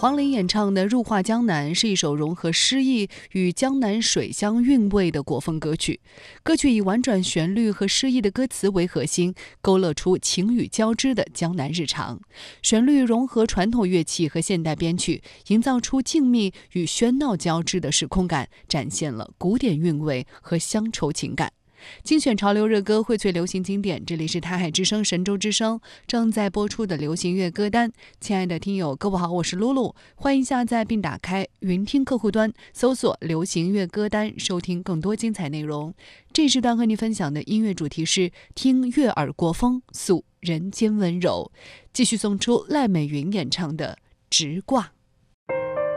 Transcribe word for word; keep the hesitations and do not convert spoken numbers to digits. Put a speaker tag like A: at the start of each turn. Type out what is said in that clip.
A: 黄龄演唱的《入画江南》是一首融合诗意与江南水乡韵味的国风歌曲。歌曲以婉转旋律和诗意的歌词为核心，勾勒出情与交织的江南日常。旋律融合传统乐器和现代编曲，营造出静谧与喧闹交织的时空感，展现了古典韵味和乡愁情感。精选潮流热歌，荟萃流行经典，这里是台海之声神州之声正在播出的流行乐歌单。亲爱的听友各位好，我是露露，欢迎下载并打开云听客户端，搜索流行乐歌单，收听更多精彩内容。这时段和你分享的音乐主题是听悦耳国风，诉人间温柔。继续送出赖美云演唱的直挂。